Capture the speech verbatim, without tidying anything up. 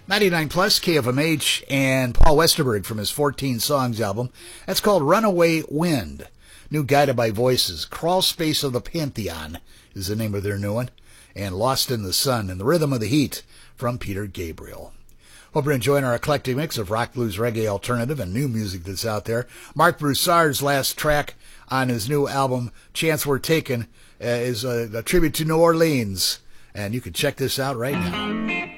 ninety-nine plus K F M H and Paul Westerberg from his fourteen Songs album. That's called Runaway Wind. New Guided by Voices. Crawl Space of the Pantheon is the name of their new one. And Lost in the Sun and the Rhythm of the Heat from Peter Gabriel. Hope you're enjoying our eclectic mix of rock, blues, reggae, alternative, and new music that's out there. Mark Broussard's last track on his new album, Chance We're Taking, uh, is a, a tribute to New Orleans. And you can check this out right now.